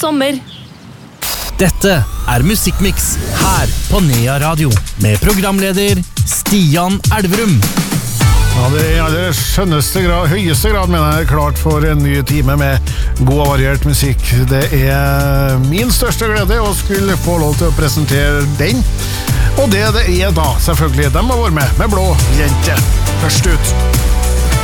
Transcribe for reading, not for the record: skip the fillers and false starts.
sommer. Dette Musikkmix her på Nea Radio med programleder Stian Elverum. Ja, det er i aller høyeste grad mener jeg klart for en ny time med god og variert musikk. Det er min største glede å skulle få lov til å presentere den. Og det er da selvfølgelig, de må være med Blå Jente. Først ut.